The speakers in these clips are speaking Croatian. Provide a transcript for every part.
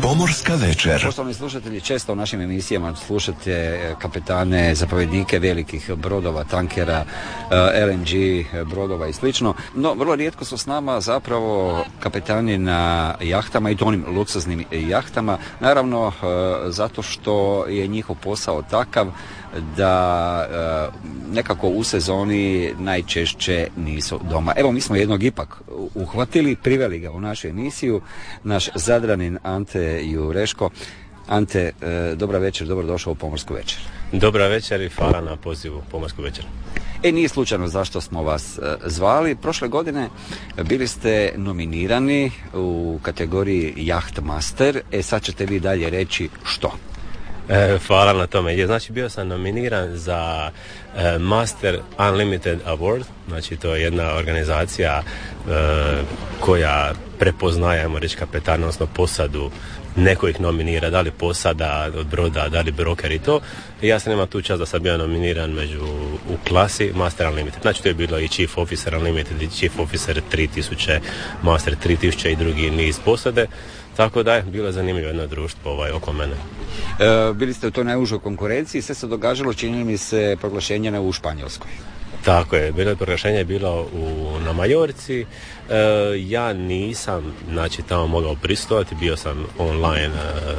Pomorska večer. Poštovani slušatelji, često u našim emisijama slušate kapetane, zapovjednike velikih brodova, tankera, LNG brodova i slično, no vrlo rijetko su s nama zapravo kapetani na jahtama i to onim luksuznim jahtama, naravno zato što je njihov posao takav da nekako u sezoni najčešće nisu doma. Evo, mi smo jednog ipak uhvatili, priveli ga u našu emisiju, naš Zadranin Ante Jureško. Ante, dobra večer, dobrodošao u Pomorsku večer. Dobra večer i hvala na pozivu u Pomorsku večer. Nije slučajno zašto smo vas zvali. Prošle godine bili ste nominirani u kategoriji Yachtmaster. Sad ćete vi dalje reći što? Hvala na tome. Znači, bio sam nominiran za Master Unlimited Award. Znači, to je jedna organizacija koja prepoznaje, ajmo reći, kapetana, odnosno posadu. Neko ih nominira, da li posada od broda, da li broker i to. I ja sam imao tu čast da sam bio nominiran u klasi Master Unlimited. Znači, to je bilo i Chief Officer Unlimited i Chief Officer 3000, Master 3000 i drugi niz posade. Tako da je bilo zanimljivo jedno društvo oko mene. Bili ste u toj najužoj konkurenciji, sve se događalo, čini mi se, proglašenje u Španjolskoj. Tako je, proglašenje je bilo na Majorci. Ja nisam, znači, tamo mogao prisustvovati, bio sam online,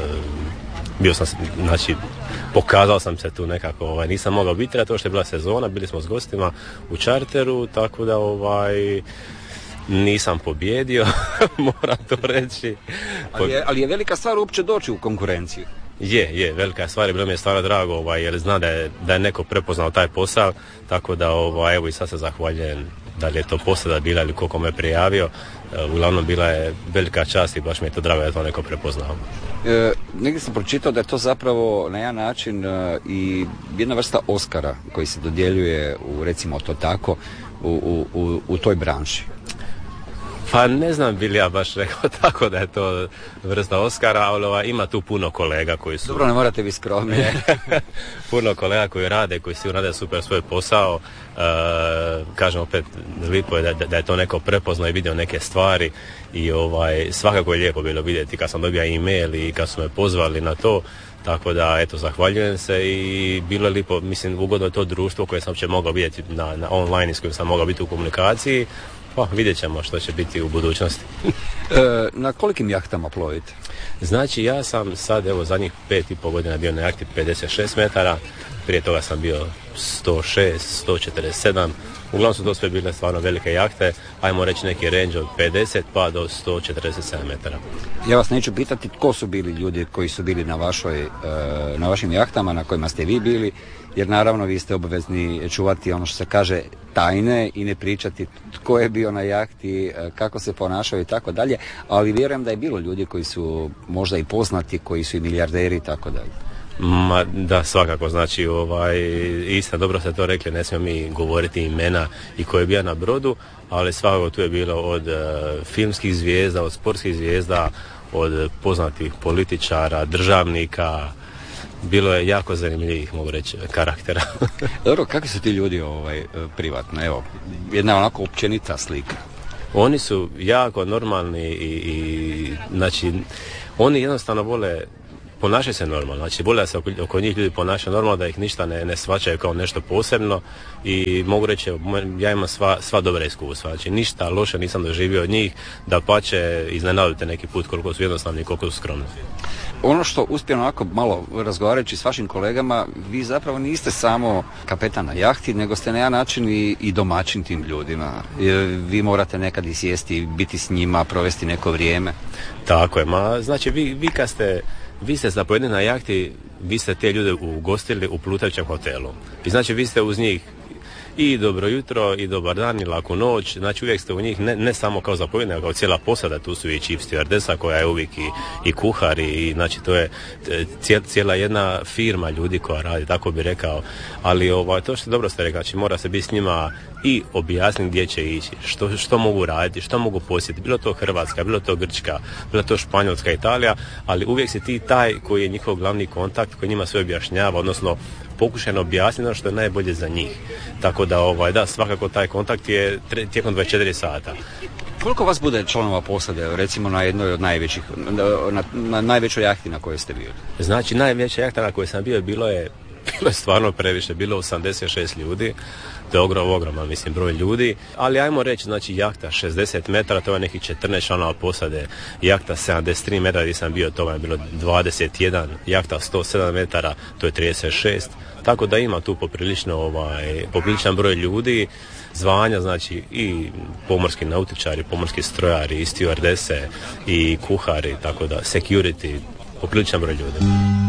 pokazao sam se tu nekako, nisam mogao biti, to što je bila sezona, bili smo s gostima u čarteru, tako da nisam pobjedio, moram to reći. Ali je velika stvar uopće doći u konkurenciju. Je, velika stvar, bilo mi je stvarno drago, jer zna da je neko prepoznao taj posao, tako da evo i sad se zahvaljujem da li je to posada bila ili koliko me prijavio. Uglavnom bila je velika čast i baš mi je to drago da je to neko prepoznao. Negdje sam pročitao da je to zapravo na jedan način i jedna vrsta Oscara koji se dodjeljuje u, recimo to tako, u toj branši. Pa ne znam bi li ja baš rekao tako da je to vrsta Oscara, ali ima tu puno kolega koji su... Dobro, ne morate biti skromni. Puno kolega koji rade super svoj posao. Kažem opet, lijepo je da je to neko prepoznao i vidio neke stvari i svakako je lijepo bilo vidjeti kad sam dobio e-mail i kad su me pozvali na to. Tako da, eto, zahvaljujem se i bilo je lijepo, mislim, ugodno je to društvo koje sam uopće mogao vidjeti na online, s kojim sam mogao biti u komunikaciji. Vidjet ćemo što će biti u budućnosti. Na kolikim jahtama plovite? Znači, ja sam sad, zadnjih 5,5 godina bio na jahti 56 metara, prije toga sam bio 106, 147, uglavnom su to sve bile stvarno velike jahte, ajmo reći neki range od 50 pa do 147 metara. Ja vas neću pitati tko su bili ljudi koji su bili na vašim jahtama na kojima ste vi bili, jer naravno vi ste obavezni čuvati ono što se kaže tajne i ne pričati tko je bio na jahti, kako se ponašaju i tako dalje, ali vjerujem da je bilo ljudi koji su možda i poznati, koji su i milijarderi i tako dalje. Da, svakako, znači isto dobro ste to rekli, ne smijemo mi govoriti imena i ko je bio na brodu, ali svakako tu je bilo od filmskih zvijezda, od sportskih zvijezda, od poznatih političara, državnika. Bilo je jako zanimljivih, mogu reći, karaktera. Dobro, kakvi su ti ljudi privatno? Evo, jedna onako općenita slika. Oni su jako normalni i znači, oni jednostavno vole ponašaju se normalno, znači vole da se oko njih ljudi ponašaju normalno, da ih ništa ne shvaćaju kao nešto posebno i mogu reći, ja imam sva dobra iskustva, znači ništa loše nisam doživio od njih, dapače iznenadite neki put koliko su jednostavni i koliko su skromni. Ono što uspijem onako malo razgovarajući s vašim kolegama, vi zapravo niste samo kapetan na jahti, nego ste na jedan način i domaćin tim ljudima. Vi morate nekad i sjesti, biti s njima, provesti neko vrijeme. Tako je, znači vi ste zapovjednik na jahti, vi ste te ljude ugostili u plutajućem hotelu. I znači vi ste uz njih i dobro jutro, i dobar dan, i laku noć, znači uvijek ste u njih, ne samo kao zapovjednik, nego kao cijela posada, tu su i chief stewardesa koja je uvijek i kuhar, i znači to je cijela jedna firma ljudi koja radi, tako bi rekao, ali to što dobro ste rekli, znači mora se biti s njima i objasniti gdje će ići, što mogu raditi, što mogu posjetiti, bilo to Hrvatska, bilo to Grčka, bilo to Španjolska, Italija, ali uvijek si ti taj koji je njihov glavni kontakt, koji njima sve objašnjava, odnosno pokušajno objasniti ono što je najbolje za njih. Tako da, svakako taj kontakt je tijekom 24 sata. Koliko vas bude članova posade, recimo na jednoj od najvećih, na najvećoj jahti na kojoj ste bili? Znači, najveća jahta na kojoj sam bio bilo je stvarno previše, bilo 86 ljudi, to je ogroman, mislim, broj ljudi, ali ajmo reći, znači, jahta 60 metara, to je nekih 14 članova posade, jahta 73 metara gdje sam bio, to je bilo 21, jahta 107 metara, to je 36, tako da ima tu popriličan broj ljudi, zvanja, znači i pomorski nautičari, pomorski strojari, i stewardese, i kuhari, tako da security, popriličan broj ljudi.